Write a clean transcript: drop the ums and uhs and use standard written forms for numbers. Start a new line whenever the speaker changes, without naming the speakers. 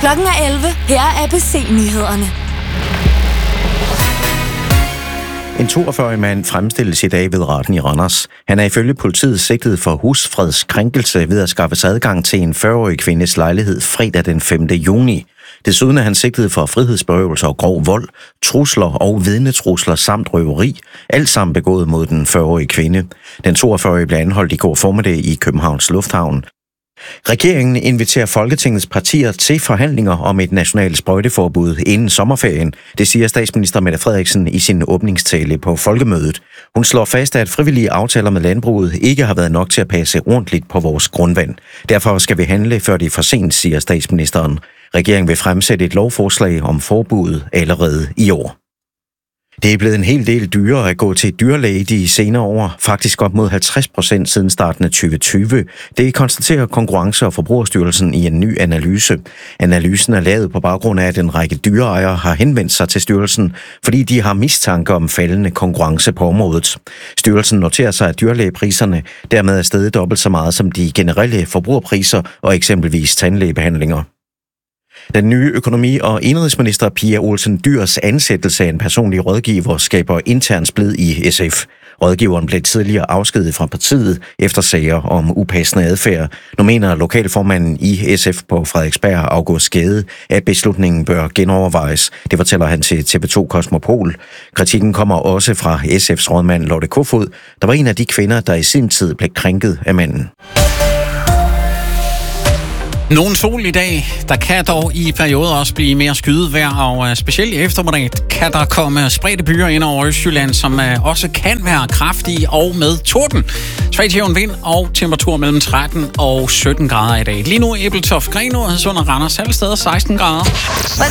Klokken er 11. Her er ABC-nyhederne.
En 42-årig mand fremstilles i dag ved retten i Randers. Han er ifølge politiet sigtet for husfredskrænkelse ved at skaffe sig adgang til en 40-årig kvindes lejlighed fredag den 5. juni. Desuden er han sigtet for frihedsberøvelse og grov vold, trusler og vidnetrusler samt røveri, alt sammen begået mod den 40-årige kvinde. Den 42-årige blev anholdt i går formiddag i Københavns Lufthavn. Regeringen inviterer Folketingets partier til forhandlinger om et nationalt sprøjteforbud inden sommerferien. Det siger statsminister Mette Frederiksen i sin åbningstale på Folkemødet. Hun slår fast, at frivillige aftaler med landbruget ikke har været nok til at passe ordentligt på vores grundvand. Derfor skal vi handle, før det er for sent, siger statsministeren. Regeringen vil fremsætte et lovforslag om forbuddet allerede i år. Det er blevet en hel del dyrere at gå til dyrlæge de senere år, faktisk op mod 50% siden starten af 2020. Det konstaterer Konkurrence- og Forbrugerstyrelsen i en ny analyse. Analysen er lavet på baggrund af, at en række dyreejere har henvendt sig til styrelsen, fordi de har mistanke om faldende konkurrence på området. Styrelsen noterer sig, at dyrlægepriserne dermed er steget dobbelt så meget som de generelle forbrugerpriser og eksempelvis tandlægebehandlinger. Den nye økonomi- og indenrigsminister Pia Olsen Dyhrs ansættelse af en personlig rådgiver skaber intern splid i SF. Rådgiveren blev tidligere afskediget fra partiet efter sager om upassende adfærd. Nu mener lokalformanden i SF på Frederiksberg, August Gade, at beslutningen bør genovervejes. Det fortæller han til TV2 Kosmopol. Kritikken kommer også fra SF's rådmand Lotte Kofod, der var en af de kvinder, der i sin tid blev krænket af manden.
Nogen sol i dag. Der kan dog i perioder også blive mere skydevejr, og specielt i eftermiddag kan der komme spredte byer ind over Østjylland, som også kan være kraftige og med torden. Svag til jævn vind og temperatur mellem 13 og 17 grader i dag. Lige nu Ebeltoft, Grenaa, Hadsund og Randers alle steder 16 grader.